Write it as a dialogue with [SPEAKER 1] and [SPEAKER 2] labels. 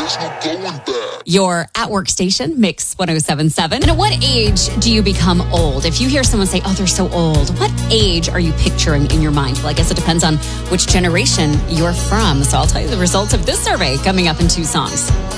[SPEAKER 1] there's no going back.
[SPEAKER 2] Your at work station, Mix 1077. And at what age do you become old? If you hear someone say, oh, they're so old, what age are you picturing in your mind? Well, I guess it depends on which generation you're from. So I'll tell you the results of this survey coming up in 2 songs.